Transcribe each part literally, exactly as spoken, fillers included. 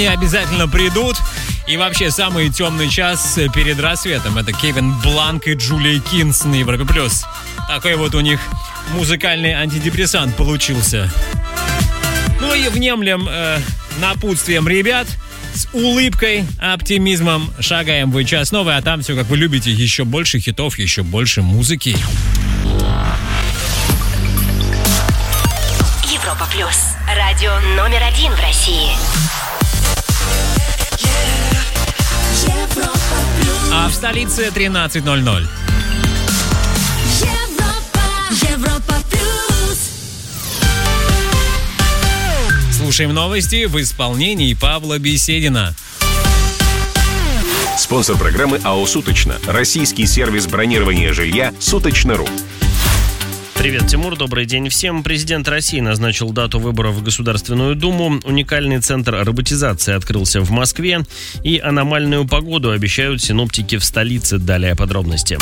И обязательно придут. И вообще самый темный час перед рассветом. Это Кевин Бланк и Джулия Кинс на Европе Плюс. Такой вот у них музыкальный антидепрессант получился. Ну и внемлем э, напутствием ребят. С улыбкой, оптимизмом шагаем в час новый, а там все, как вы любите, еще больше хитов, еще больше музыки. Европа Плюс. Радио номер один в России. А в столице тринадцать ноль ноль. Слушаем новости в исполнении Павла Беседина. Спонсор программы АО «Суточно». Российский сервис бронирования жилья «Суточно.ру». Привет, Тимур, добрый день всем. Президент России назначил дату выборов в Государственную Думу. Уникальный центр роботизации открылся в Москве. И аномальную погоду обещают синоптики в столице. Далее подробности.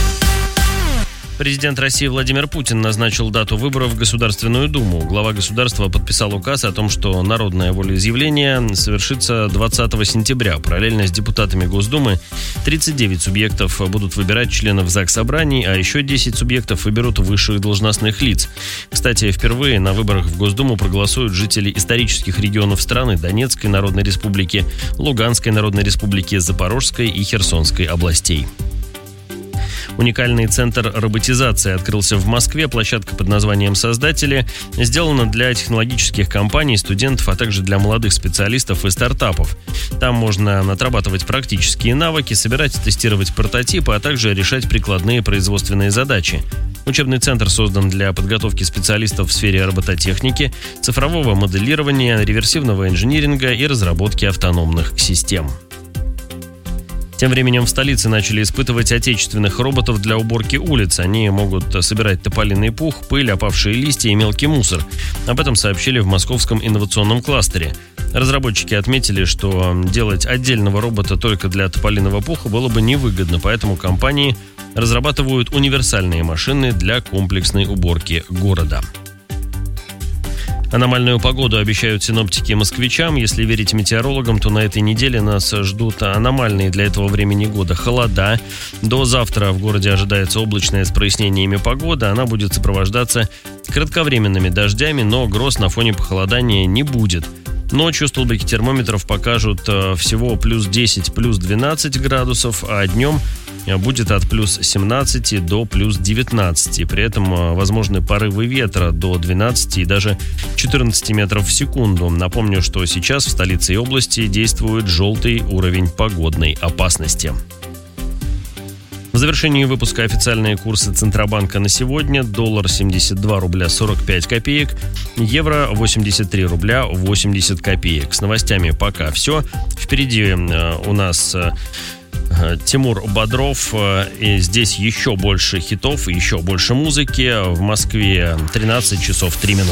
Президент России Владимир Путин назначил дату выборов в Государственную Думу. Глава государства подписал указ о том, что народное волеизъявление совершится двадцатого сентября. Параллельно с депутатами Госдумы тридцать девять субъектов будут выбирать членов Заксобраний, а еще десять субъектов выберут высших должностных лиц. Кстати, впервые на выборах в Госдуму проголосуют жители исторических регионов страны: Донецкой Народной Республики, Луганской Народной Республики, Запорожской и Херсонской областей. Уникальный центр роботизации открылся в Москве. Площадка под названием «Создатели» сделана для технологических компаний, студентов, а также для молодых специалистов и стартапов. Там можно отрабатывать практические навыки, собирать и тестировать прототипы, а также решать прикладные производственные задачи. Учебный центр создан для подготовки специалистов в сфере робототехники, цифрового моделирования, реверсивного инжиниринга и разработки автономных систем. Тем временем в столице начали испытывать отечественных роботов для уборки улиц. Они могут собирать тополиный пух, пыль, опавшие листья и мелкий мусор. Об этом сообщили в московском инновационном кластере. Разработчики отметили, что делать отдельного робота только для тополиного пуха было бы невыгодно, поэтому компании разрабатывают универсальные машины для комплексной уборки города. Аномальную погоду обещают синоптики москвичам. Если верить метеорологам, то на этой неделе нас ждут аномальные для этого времени года холода. До завтра в городе ожидается облачная с прояснениями погода. Она будет сопровождаться кратковременными дождями, но гроз на фоне похолодания не будет. Ночью столбики термометров покажут всего плюс десять, плюс двенадцать градусов, а днем будет от плюс семнадцати до плюс девятнадцати. При этом возможны порывы ветра до двенадцати и даже четырнадцати метров в секунду. Напомню, что сейчас в столице и области действует желтый уровень погодной опасности. В завершении выпуска официальные курсы Центробанка на сегодня. Доллар семьдесят два рубля сорок пять копеек, евро восемьдесят три рубля восемьдесят копеек. С новостями пока все. Впереди у нас Тимур Бодров, и здесь еще больше хитов, еще больше музыки. В Москве тринадцать часов три минуты.